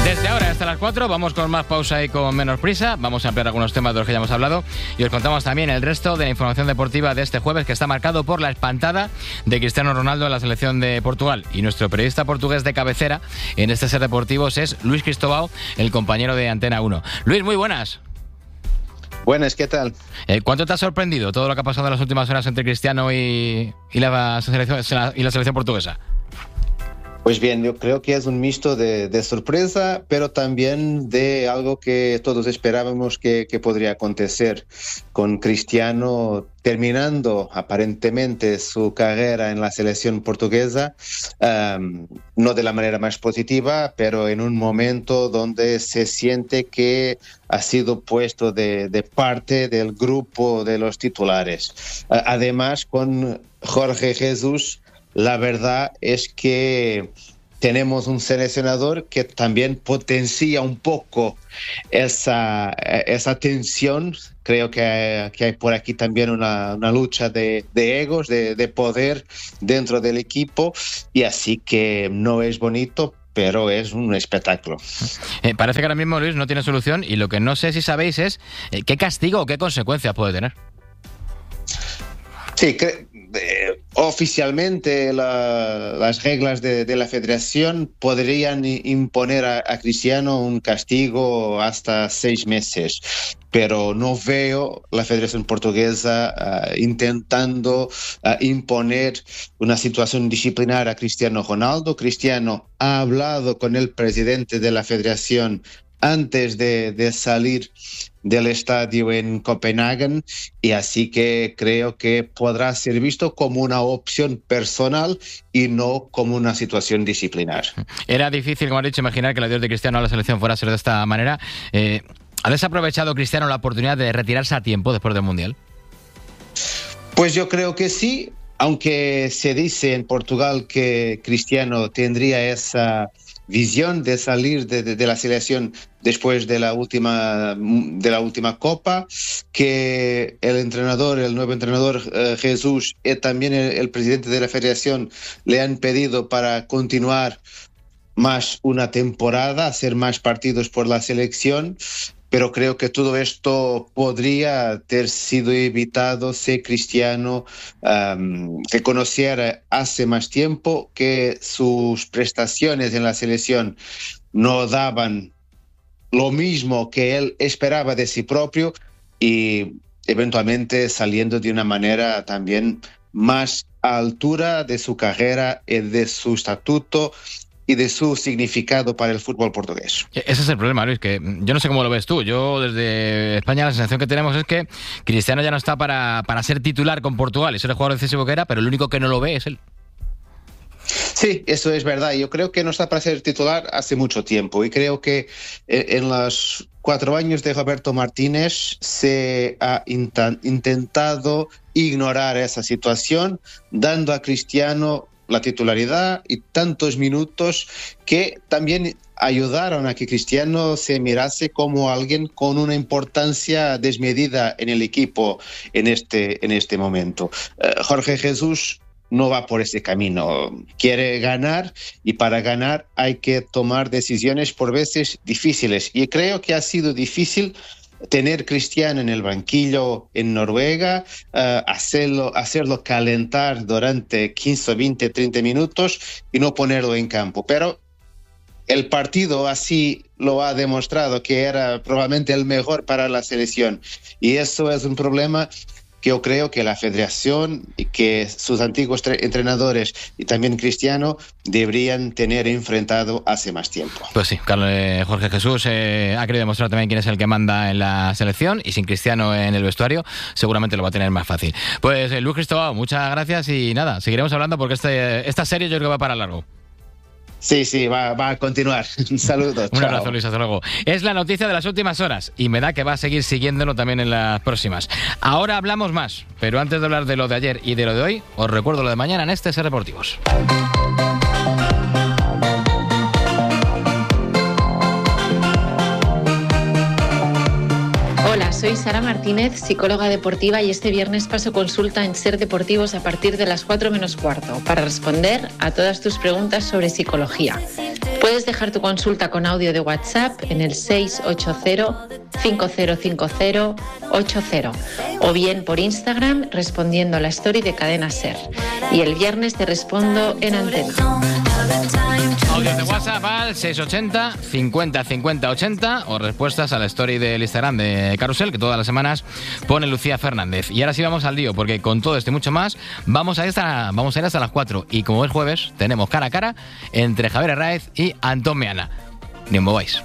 Desde ahora hasta las 4 vamos con más pausa y con menos prisa. Vamos a ampliar algunos temas de los que ya hemos hablado y os contamos también el resto de la información deportiva de este jueves, que está marcado por la espantada de Cristiano Ronaldo en la selección de Portugal. Y nuestro periodista portugués de cabecera en este Ser Deportivos es Luis Cristóbal, el compañero de Antena 1. Luis, muy buenas. Buenas, ¿qué tal? ¿Cuánto te ha sorprendido todo lo que ha pasado en las últimas horas entre Cristiano y la selección portuguesa? Pues bien, yo creo que es un mixto de sorpresa, pero también de algo que todos esperábamos que podría acontecer, con Cristiano terminando aparentemente su carrera en la selección portuguesa, no de la manera más positiva, pero en un momento donde se siente que ha sido puesto de parte del grupo de los titulares. Además, con Jorge Jesús, la verdad es que tenemos un seleccionador que también potencia un poco esa tensión. Creo que hay por aquí también una lucha de egos, de poder dentro del equipo, y así que no es bonito, pero es un espectáculo. Parece que ahora mismo, Luis, no tiene solución, y lo que no sé si sabéis es qué castigo o qué consecuencias puede tener. Sí, oficialmente las reglas de la federación podrían imponer a Cristiano un castigo hasta 6 meses, pero no veo la Federación Portuguesa intentando imponer una situación disciplinar a Cristiano Ronaldo. Cristiano ha hablado con el presidente de la federación antes de salir del estadio en Copenhague, y así que creo que podrá ser visto como una opción personal y no como una situación disciplinar. Era difícil, como has dicho, imaginar que el adiós de Cristiano a la selección fuera a ser de esta manera. ¿Ha desaprovechado Cristiano la oportunidad de retirarse a tiempo después del Mundial? Pues yo creo que sí, aunque se dice en Portugal que Cristiano tendría esa visión de salir de la selección después de la última Copa, que el nuevo entrenador Jesús, y también el presidente de la federación le han pedido para continuar más una temporada, hacer más partidos por la selección. Pero creo que todo esto podría haber sido evitado si Cristiano se conociera hace más tiempo que sus prestaciones en la selección no daban lo mismo que él esperaba de sí propio, y eventualmente saliendo de una manera también más a altura de su carrera y de su estatuto y de su significado para el fútbol portugués. Ese es el problema, Luis, que yo no sé cómo lo ves tú. Yo desde España la sensación que tenemos es que Cristiano ya no está para ser titular con Portugal y ser el jugador decisivo que era, pero el único que no lo ve es él. Sí, eso es verdad. Yo creo que no está para ser titular hace mucho tiempo, y creo que en los 4 años de Roberto Martínez se ha intentado ignorar esa situación, dando a Cristiano la titularidad y tantos minutos que también ayudaron a que Cristiano se mirase como alguien con una importancia desmedida en el equipo en este momento. Jorge Jesús no va por ese camino. Quiere ganar, y para ganar hay que tomar decisiones por veces difíciles, y creo que ha sido difícil tener Cristiano en el banquillo en Noruega, hacerlo calentar durante 15, 20, 30 minutos y no ponerlo en campo. Pero el partido así lo ha demostrado, que era probablemente el mejor para la selección, y eso es un problema que yo creo que la federación y que sus antiguos entrenadores y también Cristiano deberían tener enfrentado hace más tiempo. Pues sí, Jorge Jesús ha querido demostrar también quién es el que manda en la selección, y sin Cristiano en el vestuario seguramente lo va a tener más fácil. Pues Luis Cristóbal, muchas gracias, y nada, seguiremos hablando porque esta serie yo creo que va para largo. Sí, va a continuar. Un saludo. Un abrazo, Luis, hasta luego. Es la noticia de las últimas horas y me da que va a seguir siguiéndolo también en las próximas. Ahora hablamos más, pero antes de hablar de lo de ayer y de lo de hoy, os recuerdo lo de mañana en este Ser Deportivos. Hola, soy Sara Martínez, psicóloga deportiva, y este viernes paso consulta en Ser Deportivos a partir de las 4 menos cuarto para responder a todas tus preguntas sobre psicología. Puedes dejar tu consulta con audio de WhatsApp en el 680-5050-80 o bien por Instagram respondiendo a la story de Cadena SER. Y el viernes te respondo en antena. Audios de WhatsApp al 680 50 50 80 o respuestas a la story del Instagram de Carrusel, que todas las semanas pone Lucía Fernández. Y ahora sí vamos al lío, porque con todo esto y mucho más vamos a ir hasta las 4. Y como es jueves, tenemos cara a cara entre Javier Herráez y Antón Meana. Ni os mováis.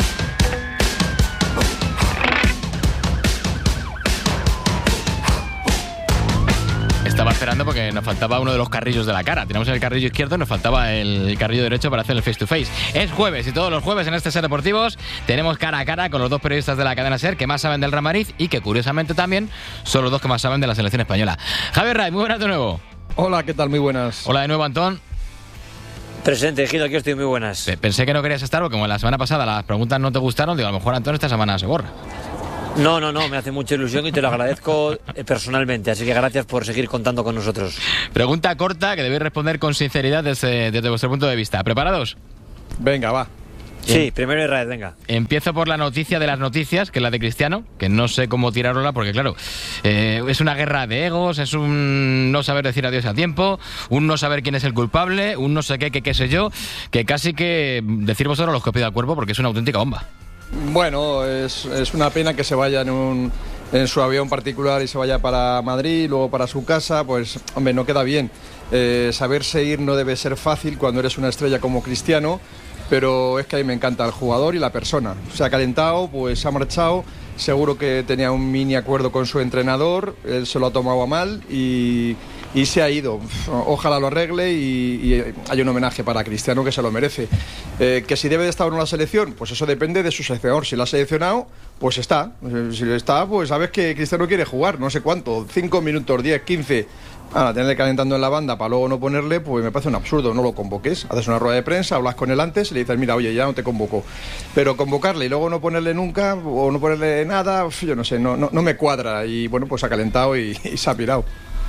Estaba esperando porque nos faltaba uno de los carrillos de la cara. Tenemos el carrillo izquierdo y nos faltaba el carrillo derecho para hacer el face to face. Es jueves y todos los jueves en este Ser Deportivos tenemos cara a cara con los dos periodistas de la cadena SER que más saben del Real Madrid y que curiosamente también son los dos que más saben de la selección española. Javier Herráez, muy buenas de nuevo. Hola, ¿qué tal? Muy buenas. Hola de nuevo, Antón. Presente, Gido, aquí estoy, muy buenas. Pensé que no querías estar porque como la semana pasada las preguntas no te gustaron, digo, a lo mejor Antón esta semana se borra. No, me hace mucha ilusión y te lo agradezco personalmente, así que gracias por seguir contando con nosotros. Pregunta corta que debéis responder con sinceridad desde vuestro punto de vista. ¿Preparados? Venga, va. Sí, primero Herráez, venga. Empiezo por la noticia de las noticias, que es la de Cristiano, que no sé cómo tirarla porque, claro, es una guerra de egos, es un no saber decir adiós a tiempo, un no saber quién es el culpable, un no sé qué sé yo, que casi que decir vosotros los que os pide al cuerpo porque es una auténtica bomba. Bueno, es una pena que se vaya en su avión particular y se vaya para Madrid y luego para su casa, pues, hombre, no queda bien. Saberse ir no debe ser fácil cuando eres una estrella como Cristiano, pero es que a mí me encanta el jugador y la persona. Se ha calentado, pues se ha marchado, seguro que tenía un mini acuerdo con su entrenador, él se lo ha tomado a mal y se ha ido. Ojalá lo arregle y hay un homenaje para Cristiano que se lo merece. Que si debe de estar o no en la selección, pues eso depende de su seleccionador. Si lo ha seleccionado, pues está. Si está, pues sabes que Cristiano quiere jugar, no sé cuánto, 5 minutos, 10, 15. Ahora, tenerle calentando en la banda para luego no ponerle, pues me parece un absurdo. No lo convoques, haces una rueda de prensa, hablas con él antes y le dices, mira, oye, ya no te convoco. Pero convocarle y luego no ponerle nunca o no ponerle nada, yo no sé, no me cuadra. Y bueno, pues ha calentado y se ha pirado.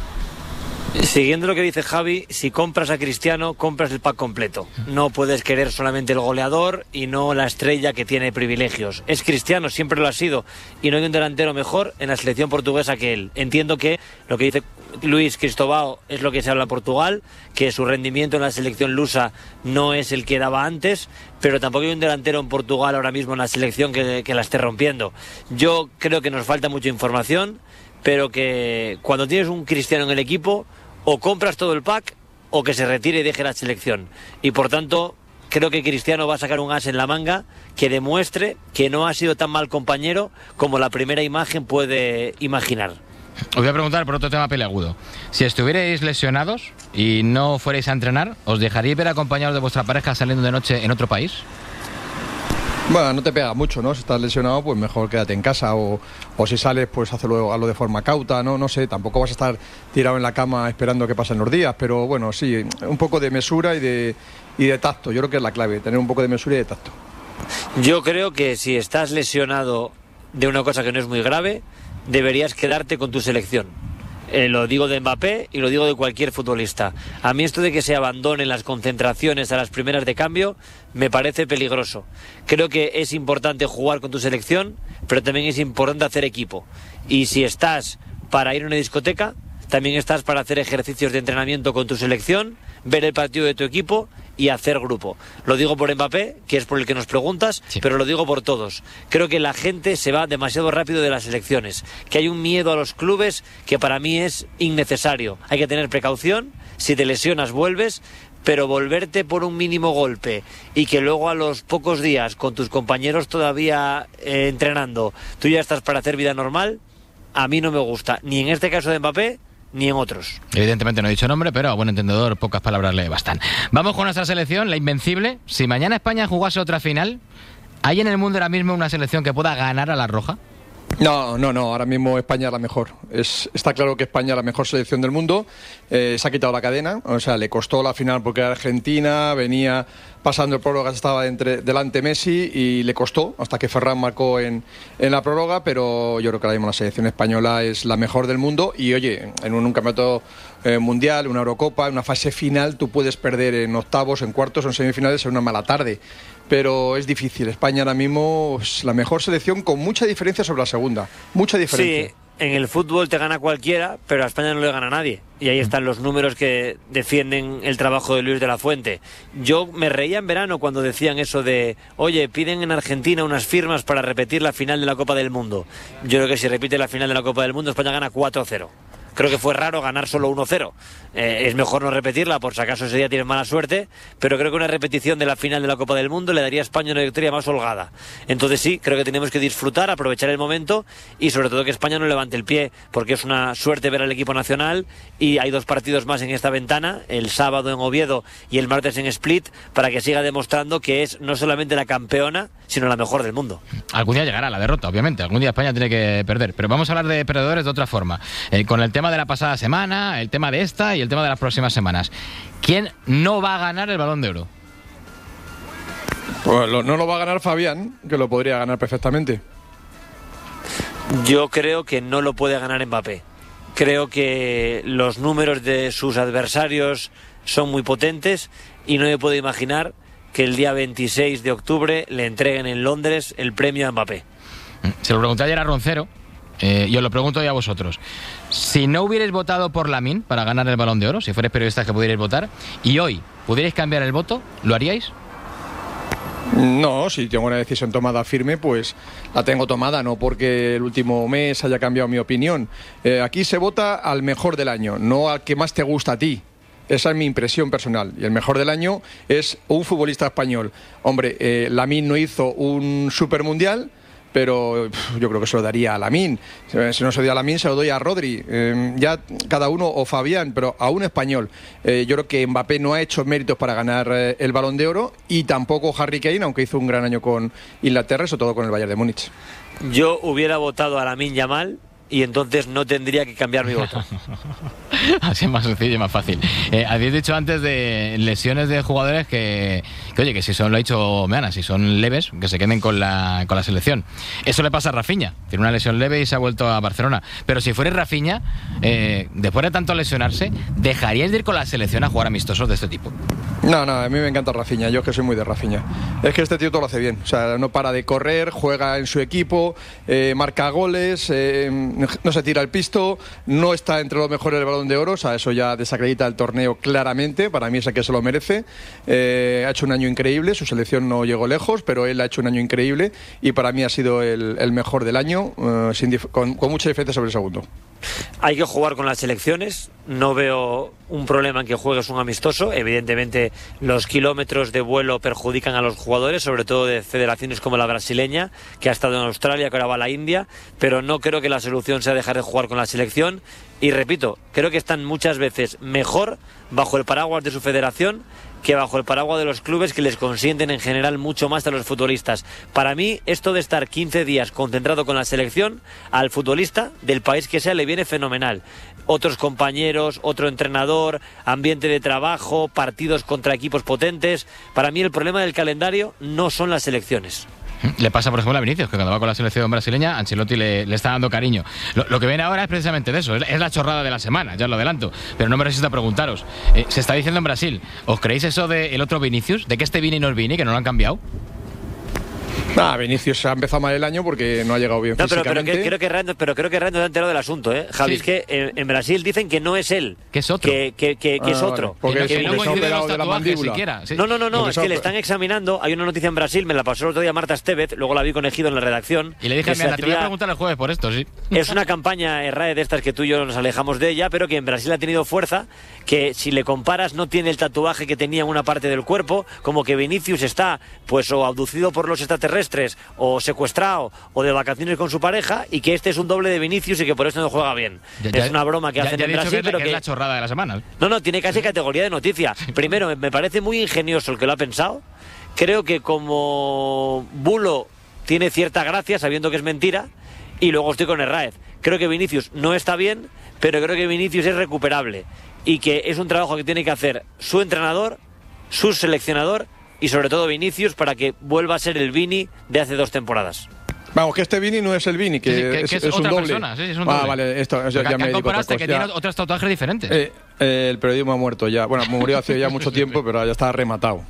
Siguiendo lo que dice Javi, si compras a Cristiano, compras el pack completo. No puedes querer solamente el goleador y no la estrella que tiene privilegios. Es Cristiano, siempre lo ha sido, y no hay un delantero mejor en la selección portuguesa que él. Entiendo que lo que dice Luis Cristóbal es lo que se habla en Portugal, que su rendimiento en la selección lusa no es el que daba antes, pero tampoco hay un delantero en Portugal ahora mismo en la selección que la esté rompiendo. Yo creo que nos falta mucha información, pero que cuando tienes un Cristiano en el equipo, o compras todo el pack o que se retire y deje la selección. Y por tanto, creo que Cristiano va a sacar un as en la manga que demuestre que no ha sido tan mal compañero como la primera imagen puede imaginar. Os voy a preguntar por otro tema peleagudo. Si estuvierais lesionados y no fuerais a entrenar, ¿os dejaríais ver acompañados de vuestra pareja saliendo de noche en otro país? Bueno, no te pega mucho, ¿no? Si estás lesionado, pues mejor quédate en casa o si sales, pues hazlo de forma cauta, ¿no? No sé, tampoco vas a estar tirado en la cama esperando que pasen los días, pero bueno, sí, un poco de mesura y de tacto, yo creo que es la clave, tener un poco de mesura y de tacto. Yo creo que si estás lesionado de una cosa que no es muy grave, deberías quedarte con tu selección. Lo digo de Mbappé y lo digo de cualquier futbolista. A mí esto de que se abandonen las concentraciones a las primeras de cambio me parece peligroso. Creo que es importante jugar con tu selección, pero también es importante hacer equipo. Y si estás para ir a una discoteca, también estás para hacer ejercicios de entrenamiento con tu selección, ver el partido de tu equipo y hacer grupo. Lo digo por Mbappé, que es por el que nos preguntas, sí, pero lo digo por todos. Creo que la gente se va demasiado rápido de las elecciones, que hay un miedo a los clubes que para mí es innecesario. Hay que tener precaución, si te lesionas vuelves, pero volverte por un mínimo golpe y que luego a los pocos días con tus compañeros todavía entrenando, tú ya estás para hacer vida normal, a mí no me gusta, ni en este caso de Mbappé, ni en otros. Evidentemente no he dicho nombre, pero a buen entendedor pocas palabras le bastan. Vamos con nuestra selección, la invencible. Si mañana España jugase otra final, ¿hay en el mundo ahora mismo una selección que pueda ganar a la roja? No, ahora mismo España es la mejor. Está claro que España es la mejor selección del mundo. Se ha quitado la cadena, o sea, le costó la final porque era Argentina, venía pasando el prórroga, estaba delante Messi y le costó hasta que Ferran marcó en la prórroga, pero yo creo que ahora mismo la selección española es la mejor del mundo y oye, en un campeonato mundial, una Eurocopa, una fase final, tú puedes perder en octavos, en cuartos o en semifinales en una mala tarde. Pero es difícil. España ahora mismo es la mejor selección con mucha diferencia sobre la segunda. Mucha diferencia. Sí, en el fútbol te gana cualquiera, pero a España no le gana a nadie. Y ahí están los números que defienden el trabajo de Luis de la Fuente. Yo me reía en verano cuando decían eso de, oye, piden en Argentina unas firmas para repetir la final de la Copa del Mundo. Yo creo que si repite la final de la Copa del Mundo, España gana 4-0. Creo que fue raro ganar solo 1-0. Es mejor no repetirla, por si acaso ese día tienes mala suerte, pero creo que una repetición de la final de la Copa del Mundo le daría a España una victoria más holgada. Entonces sí, creo que tenemos que disfrutar, aprovechar el momento y sobre todo que España no levante el pie, porque es una suerte ver al equipo nacional y hay 2 partidos más en esta ventana, el sábado en Oviedo y el martes en Split, para que siga demostrando que es no solamente la campeona, sino la mejor del mundo. Algún día llegará la derrota, obviamente, algún día España tiene que perder, pero vamos a hablar de perdedores de otra forma, con el tema de la pasada semana, el tema de esta y el tema de las próximas semanas. ¿Quién no va a ganar el Balón de Oro? Pues no lo va a ganar Fabián, que lo podría ganar perfectamente. Yo creo que no lo puede ganar Mbappé. Creo que los números de sus adversarios son muy potentes y no me puedo imaginar que el día 26 de octubre le entreguen en Londres el premio a Mbappé. Se lo pregunté ayer a Roncero. Y os lo pregunto ya a vosotros. Si no hubierais votado por Lamine para ganar el Balón de Oro, si fuerais periodistas que pudierais votar, y hoy pudierais cambiar el voto, ¿lo haríais? No, si tengo una decisión tomada firme, pues la tengo tomada, no porque el último mes haya cambiado mi opinión. Aquí se vota al mejor del año, no al que más te gusta a ti. Esa es mi impresión personal. Y el mejor del año es un futbolista español. Hombre, Lamine no hizo un supermundial, pero yo creo que se lo daría a Lamine. Si no se lo doy a Lamine, se lo doy a Rodri. Ya cada uno, o Fabián, pero a un español. Yo creo que Mbappé no ha hecho méritos para ganar el Balón de Oro, y tampoco Harry Kane, aunque hizo un gran año con Inglaterra, sobre todo con el Bayern de Múnich. Yo hubiera votado a Lamine Yamal y entonces no tendría que cambiar mi voto. Así es más sencillo y más fácil. Habéis dicho antes de lesiones de jugadores que oye, que si son, lo ha dicho Meana, si son leves, que se queden con la selección. Eso le pasa a Rafinha, tiene una lesión leve y se ha vuelto a Barcelona. Pero si fuera Rafinha, después de tanto lesionarse, ¿dejaríais de ir con la selección a jugar amistosos de este tipo? No, a mí me encanta Rafinha, yo es que soy muy de Rafinha. Es que este tío todo lo hace bien, o sea, no para de correr, juega en su equipo, marca goles, no se tira el pisto, no está entre los mejores del Balón de Oro, o sea, eso ya desacredita el torneo claramente. Para mí es el que se lo merece. Ha hecho un año increíble, su selección no llegó lejos, pero él ha hecho un año increíble y para mí ha sido el mejor del año, con mucha diferencia sobre el segundo. Hay que jugar con las selecciones, no veo un problema en que juegues un amistoso. Evidentemente los kilómetros de vuelo perjudican a los jugadores, sobre todo de federaciones como la brasileña, que ha estado en Australia, que ahora va a la India, pero no creo que la solución sea dejar de jugar con la selección. Y repito, creo que están muchas veces mejor bajo el paraguas de su federación que bajo el paraguas de los clubes, que les consienten en general mucho más a los futbolistas. Para mí, esto de estar 15 días concentrado con la selección, al futbolista del país que sea le viene fenomenal. Otros compañeros, otro entrenador, ambiente de trabajo, partidos contra equipos potentes. Para mí el problema del calendario no son las selecciones. Le pasa, por ejemplo, a Vinicius, que cuando va con la selección brasileña, Ancelotti le está dando cariño. Lo que viene ahora es precisamente de eso, es la chorrada de la semana, ya lo adelanto, pero no me resisto a preguntaros. Se está diciendo en Brasil, ¿os creéis eso del otro Vinicius? ¿De que este Vini no es Vini, que no lo han cambiado? Vinicius ha empezado mal el año porque no ha llegado bien físicamente. Pero creo que Rando se ha enterado del asunto, Javi. Sí. Es que en Brasil dicen que no es él. Que es otro. Que es otro. Porque que no coincide los de la mandíbula. Siquiera. Sí. No, es que le están examinando. Hay una noticia en Brasil, me la pasó el otro día Marta Estevez, luego la vi con Ejido en la redacción. Y le dije, mira, te voy a preguntar el jueves por esto, sí. Es una campaña RAE de estas que tú y yo nos alejamos de ella, pero que en Brasil ha tenido fuerza, que si le comparas no tiene el tatuaje que tenía en una parte del cuerpo, como que Vinicius está pues o abducido por los extraterrestres o secuestrado o de vacaciones con su pareja, y que este es un doble de Vinicius y que por eso no juega bien. Es una broma que hacen en Brasil, pero que es la chorrada de la semana. No, tiene casi categoría de noticia. Primero, me parece muy ingenioso el que lo ha pensado. Creo que como bulo tiene cierta gracia sabiendo que es mentira, y luego estoy con Herráez. Creo que Vinicius no está bien, pero creo que Vinicius es recuperable y que es un trabajo que tiene que hacer su entrenador, su seleccionador y sobre todo Vinicius, para que vuelva a ser el Vini de hace 2 temporadas. Vamos, que este Vini no es el Vini, que es otra un doble. persona, sí, es un doble. Vale, esto ya me compraste que tiene otros tatuajes diferentes. El periodismo ha muerto ya. Bueno, murió hace ya mucho tiempo, pero ya está rematado.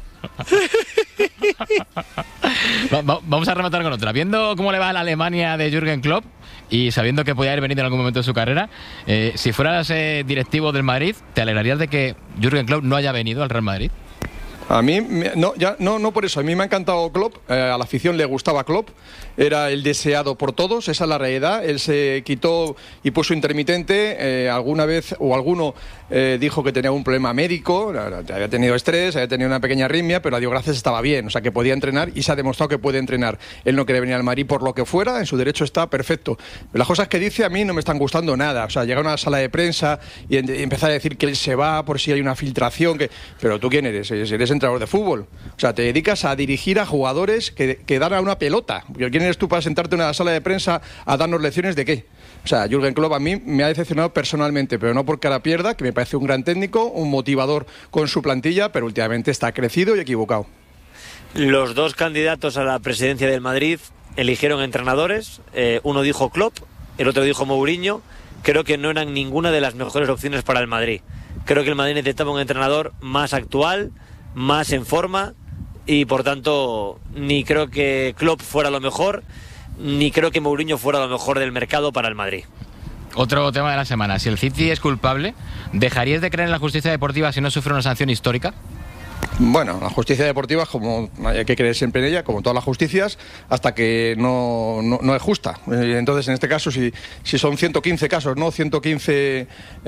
Vamos a rematar con otra. Viendo cómo le va a la Alemania de Jürgen Klopp y sabiendo que podía haber venido en algún momento de su carrera, si fueras directivo del Madrid, ¿te alegrarías de que Jürgen Klopp no haya venido al Real Madrid? A mí, no por eso. A mí me ha encantado Klopp, a la afición le gustaba Klopp, era el deseado por todos, esa es la realidad. Él se quitó y puso intermitente, alguna vez o alguno dijo que tenía un problema médico, había tenido estrés, había tenido una pequeña arritmia, pero a Dios gracias estaba bien, o sea que podía entrenar y se ha demostrado que puede entrenar. Él no quiere venir al Madrid por lo que fuera, en su derecho está perfecto. Las cosas que dice a mí no me están gustando nada, o sea, llegar a una sala de prensa y empezar a decir que él se va por si hay una filtración, pero ¿tú quién eres? Eres entrenador de fútbol, o sea, te dedicas a dirigir a jugadores que dan a una pelota. ¿Quién eres tú para sentarte en una sala de prensa a darnos lecciones de qué? O sea, Jürgen Klopp a mí me ha decepcionado personalmente, pero no porque la pierda, que me parece un gran técnico, un motivador con su plantilla, pero últimamente está crecido y equivocado. Los dos candidatos a la presidencia del Madrid eligieron entrenadores, uno dijo Klopp, el otro dijo Mourinho. Creo que no eran ninguna de las mejores opciones para el Madrid. Creo que el Madrid necesitaba un entrenador más actual, más en forma, y por tanto ni creo que Klopp fuera lo mejor, ni creo que Mourinho fuera lo mejor del mercado para el Madrid. Otro tema de la semana: si el City es culpable, ¿dejarías de creer en la justicia deportiva si no sufre una sanción histórica? Bueno, la justicia deportiva, como hay que creer siempre en ella, como todas las justicias, hasta que no es justa. Entonces, en este caso, si son 115 casos, ¿no? 115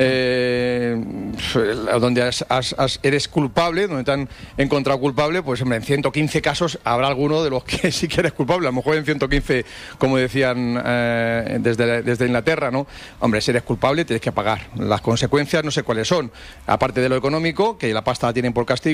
donde eres culpable, donde te han encontrado culpable, pues hombre, en 115 casos habrá alguno de los que sí que eres culpable. A lo mejor en 115, como decían desde Inglaterra, ¿no? Hombre, si eres culpable tienes que pagar. Las consecuencias no sé cuáles son. Aparte de lo económico, que la pasta la tienen por castigo,